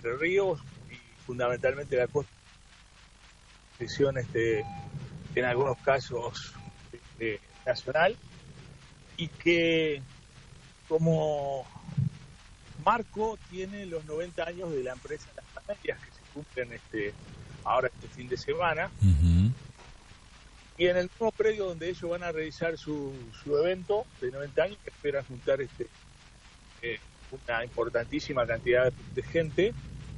Entre Ríos y fundamentalmente la costa, en algunos casos nacional, y que como marco tiene los 90 años de la empresa Las Camelias, que se cumplen ahora este fin de semana. Uh-huh. Y en el mismo predio donde ellos van a realizar su evento de 90 años, que esperan juntar una importantísima cantidad de gente,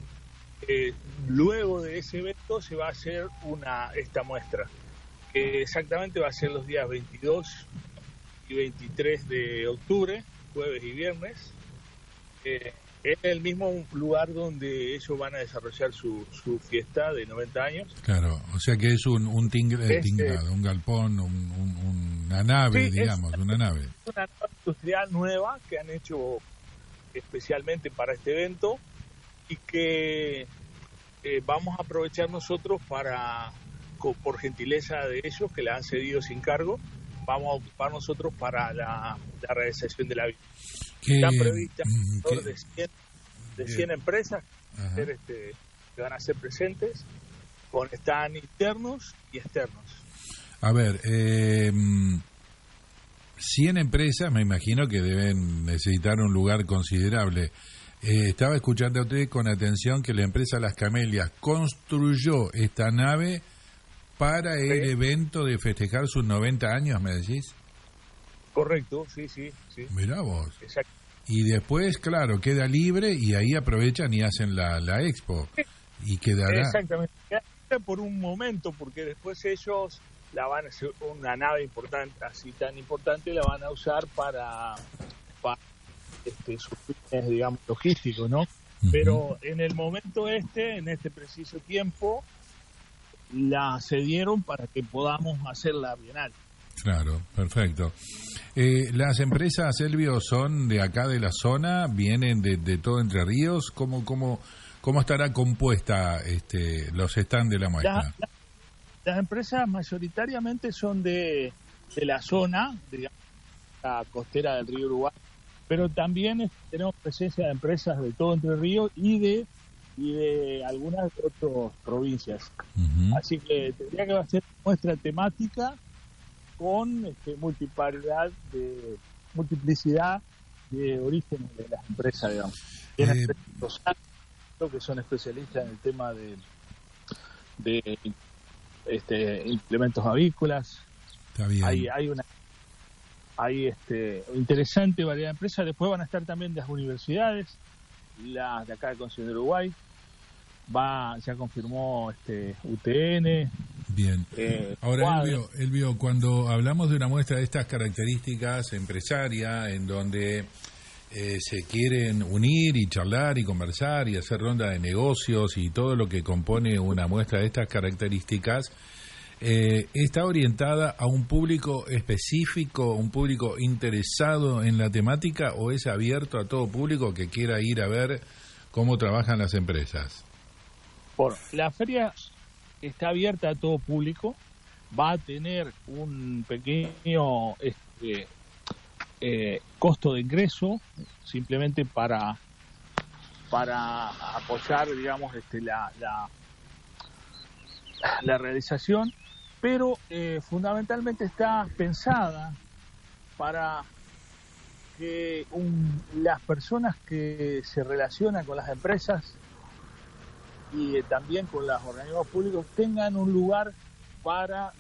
luego de ese evento se va a hacer esta muestra, que exactamente va a ser los días 22 y 23 de octubre, jueves y viernes, en el mismo lugar donde ellos van a desarrollar su fiesta de 90 años. Claro, o sea que es un tinglado, un galpón, una nave, sí, digamos, una nave. Una nave industrial nueva que han hecho especialmente para este evento y que vamos a aprovechar nosotros por gentileza de ellos, que la han cedido sin cargo, vamos a ocupar nosotros para la realización de la vida. Está prevista de 100 empresas que van a ser presentes, con stand internos y externos. A ver, 100 empresas, me imagino que deben necesitar un lugar considerable. Estaba escuchando a usted con atención que la empresa Las Camelias construyó esta nave para el evento de festejar sus 90 años, ¿me decís? Correcto, sí. Mirá vos. Exacto. Y después, claro, queda libre y ahí aprovechan y hacen la expo. Y quedará... Exactamente. Por un momento, porque después ellos la van a hacer una nave importante, así tan importante, la van a usar para sus fines, digamos, logísticos, ¿no? Uh-huh. Pero en el momento en este preciso tiempo, la cedieron para que podamos hacer la Bienal. Claro, perfecto. Las empresas, Elvio, son de acá de la zona, vienen de todo Entre Ríos. ¿Cómo estará compuesta los stands de la muestra? Las empresas mayoritariamente son de la zona, digamos, la costera del río Uruguay, pero también tenemos presencia de empresas de todo Entre Ríos y de algunas otras provincias. Uh-huh. Así que tendría que ser muestra temática con multiplicidad de orígenes de las empresas, digamos. Tienen los que son especialistas en el tema de implementos avícolas. Está bien. Hay interesante variedad de empresas. Después van a estar también de las universidades, las de acá de Concepción de Uruguay. Ya confirmó UTN. Bien. Ahora, Elvio, cuando hablamos de una muestra de estas características empresaria, en donde se quieren unir y charlar y conversar y hacer ronda de negocios y todo lo que compone una muestra de estas características, ¿está orientada a un público específico, un público interesado en la temática, o es abierto a todo público que quiera ir a ver cómo trabajan las empresas? Bueno, la feria está abierta a todo público, va a tener un pequeño costo de ingreso, simplemente para apoyar, digamos, la realización, pero fundamentalmente está pensada para que las personas que se relacionan con las empresas y también con los organismos públicos tengan un lugar para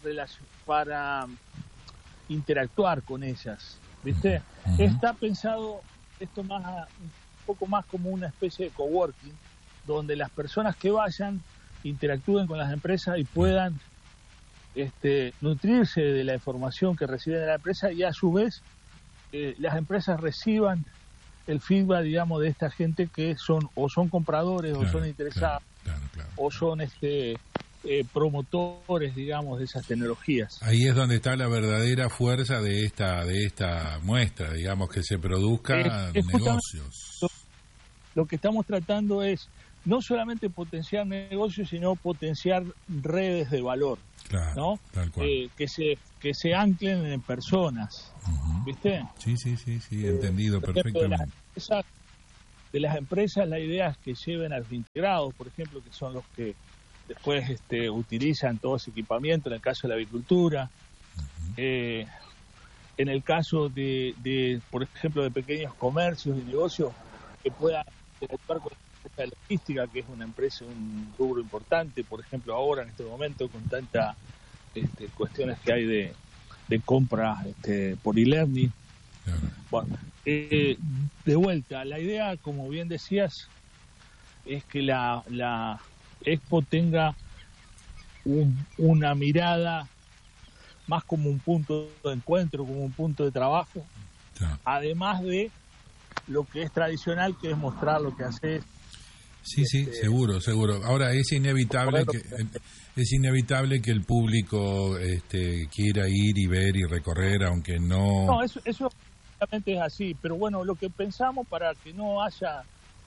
interactuar con ellas, ¿viste? Uh-huh. Está pensado esto un poco más como una especie de coworking, donde las personas que vayan interactúen con las empresas y puedan nutrirse de la información que reciben de la empresa, y a su vez las empresas reciban el feedback, digamos, de esta gente que son compradores, claro, o son interesados, claro. O son promotores, digamos, de esas tecnologías. Ahí es donde está la verdadera fuerza de esta muestra, digamos, que se produzcan negocios. Lo que estamos tratando es no solamente potenciar negocios, sino potenciar redes de valor, claro, ¿no? Tal cual. Que se anclen en personas, uh-huh. ¿Viste? Sí, entendido perfectamente. de las empresas la idea es que lleven a los integrados, por ejemplo, que son los que después utilizan todo ese equipamiento, en el caso de la avicultura, en el caso de, por ejemplo, de pequeños comercios y negocios que puedan interactuar con la empresa de logística, que es una empresa, un rubro importante, por ejemplo, ahora en este momento con tantas cuestiones que hay de compras por e-learning. Bueno, de vuelta, la idea, como bien decías, es que la Expo tenga una mirada más como un punto de encuentro, como un punto de trabajo, además de lo que es tradicional, que es mostrar lo que haces. Sí, seguro. Ahora es inevitable que el público quiera ir y ver y recorrer, aunque no. No, eso realmente es así, pero bueno, lo que pensamos para que no haya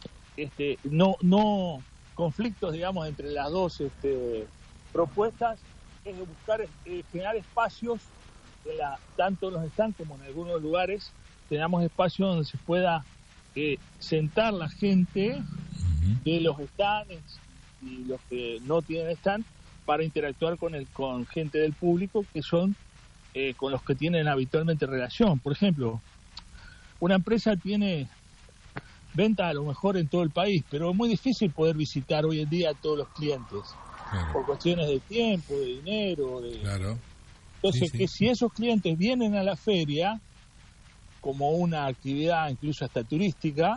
no conflictos, digamos, entre las dos propuestas, es buscar generar espacios tanto en los stands como en algunos lugares, tengamos espacios donde se pueda sentar la gente de los stands y los que no tienen stand para interactuar con gente del público que son con los que tienen habitualmente relación. Por ejemplo, una empresa tiene ventas a lo mejor en todo el país, pero es muy difícil poder visitar hoy en día a todos los clientes, por cuestiones de tiempo, de dinero. Entonces, que si esos clientes vienen a la feria como una actividad incluso hasta turística,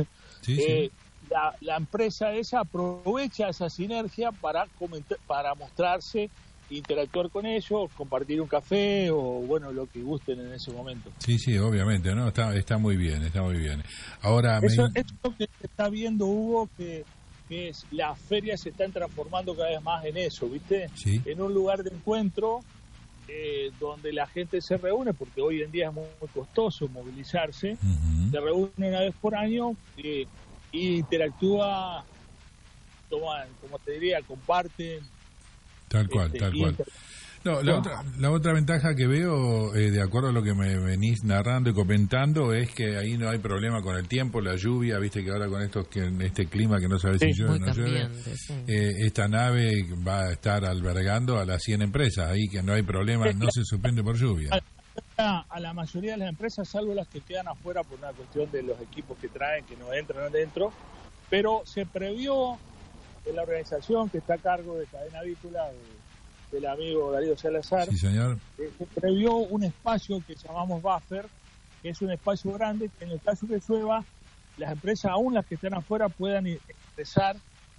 la empresa esa aprovecha esa sinergia para mostrarse, interactuar con ellos, compartir un café o bueno, lo que gusten en ese momento. Sí, obviamente, ¿no? Está muy bien. Ahora eso que se está viendo, Hugo, que las ferias se están transformando cada vez más en eso, ¿viste? Sí. En un lugar de encuentro donde la gente se reúne, porque hoy en día es muy costoso movilizarse, se reúne una vez por año y interactúa, como te diría, comparten. Tal cual. No, la otra ventaja que veo, de acuerdo a lo que me venís narrando y comentando, es que ahí no hay problema con el tiempo, la lluvia, viste que ahora con este clima que no sabes si llueve o no llueve, esta nave va a estar albergando a las 100 empresas, ahí que no hay problema, no se suspende por lluvia. A la mayoría de las empresas, salvo las que quedan afuera por una cuestión de los equipos que traen, que no entran adentro, pero se previó de la organización que está a cargo de Cadena Avícola, del amigo Darío Salazar, sí, señor. Se previó un espacio que llamamos buffer, que es un espacio grande, que en el caso que llueva, las empresas, aún las que están afuera, puedan ingresar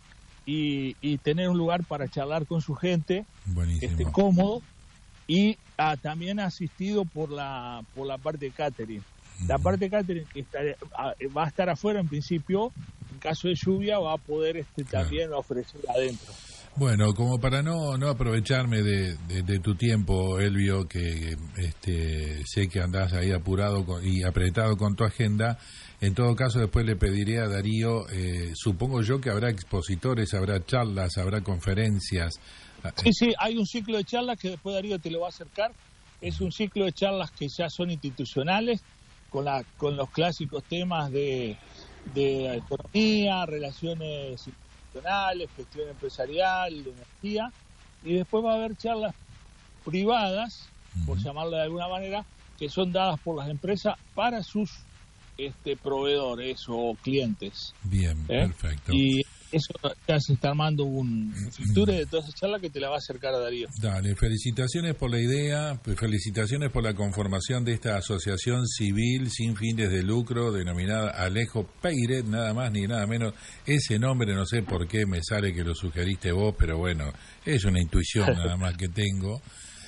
y tener un lugar para charlar con su gente, cómodo, y también asistido por la parte de catering. La parte de catering va a estar afuera en principio, en caso de lluvia va a poder también ofrecer adentro. Bueno, como para no aprovecharme de tu tiempo, Elvio, que sé que andás ahí apurado y apretado con tu agenda, en todo caso después le pediré a Darío, supongo yo que habrá expositores, habrá charlas, habrá conferencias. Sí, hay un ciclo de charlas que después Darío te lo va a acercar, es un ciclo de charlas que ya son institucionales, con los clásicos temas de economía, relaciones gestión empresarial, de energía, y después va a haber charlas privadas, por llamarlo de alguna manera, que son dadas por las empresas para sus proveedores o clientes. Bien, perfecto. Y eso ya se está armando un futuro de toda esa charla que te la va a acercar a Darío. Dale, felicitaciones por la idea, felicitaciones por la conformación de esta asociación civil sin fines de lucro denominada Alejo Peiret, nada más ni nada menos. Ese nombre no sé por qué me sale que lo sugeriste vos, pero bueno, es una intuición nada más que tengo.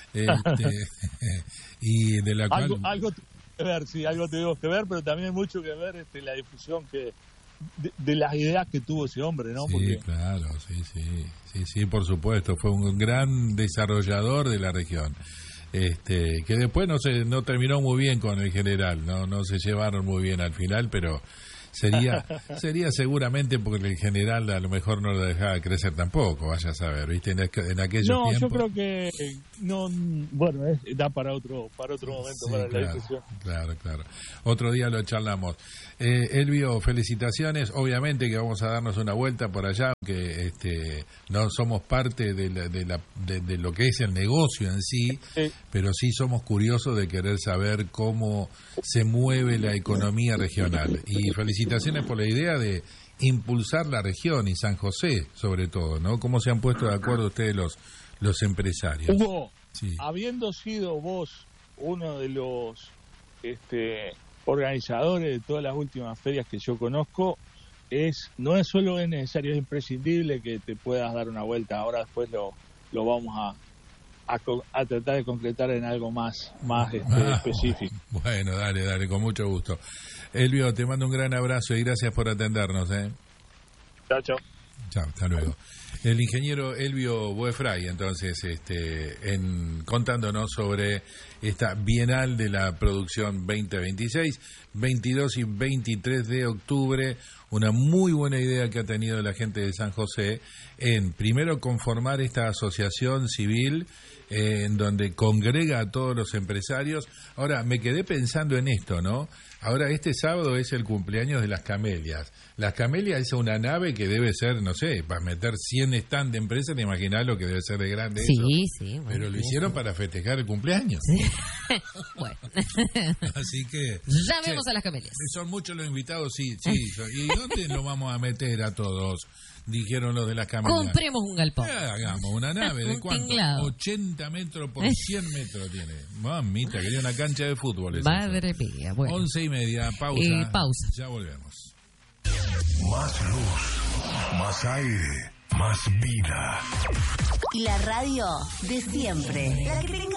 Y de la cual... Algo tuvimos que ver, sí, algo tuvimos que ver, pero también mucho que ver la difusión de las ideas que tuvo ese hombre, ¿no? Sí, porque... claro, sí, por supuesto, fue un gran desarrollador de la región, que después no terminó muy bien con el general, no se llevaron muy bien al final, pero sería seguramente porque el general a lo mejor no lo dejaba crecer tampoco, vaya a saber, ¿viste? En aquellos tiempos. No, yo creo que no, bueno, da para otro momento, sí, para la discusión. Claro. Otro día lo charlamos. Elvio, felicitaciones. Obviamente que vamos a darnos una vuelta por allá, aunque no somos parte de lo que es el negocio en sí, pero sí somos curiosos de querer saber cómo se mueve la economía regional. Y felicitaciones por la idea de impulsar la región y San José, sobre todo, ¿no? ¿Cómo se han puesto de acuerdo ustedes los empresarios? Hugo, sí. Habiendo sido vos uno de los organizadores de todas las últimas ferias que yo conozco, no es solo es necesario, es imprescindible que te puedas dar una vuelta. Ahora después lo vamos a tratar de concretar en algo más específico. Bueno, dale, con mucho gusto. Elvio, te mando un gran abrazo y gracias por atendernos. Chao. Chao, hasta luego. El ingeniero Elvio Boefray, entonces, contándonos sobre esta Bienal de la Producción 2026, 22 y 23 de octubre, una muy buena idea que ha tenido la gente de San José en, primero, conformar esta asociación civil en donde congrega a todos los empresarios. Ahora, me quedé pensando en esto, ¿no? Ahora, este sábado es el cumpleaños de las Camelias. Las Camelias es una nave que debe ser, no sé, para meter 100 stands de empresas, te imaginás lo que debe ser de grande eso. Sí. Bueno, pero lo hicieron para festejar el cumpleaños. Sí. Bueno. Así que... Llamemos a las Camelias. Son muchos los invitados, sí. ¿Y dónde lo vamos a meter a todos? Dijeron los de las Camelias. Compremos un galpón. Hagamos una nave, ¿de cuánto? Tinglado. 80 metros por 100 metros tiene. Mamita, quería una cancha de fútbol. Madre mía, bueno. 11:30, pausa. Ya volvemos. Más luz, más aire, más vida. Y la radio de siempre. La que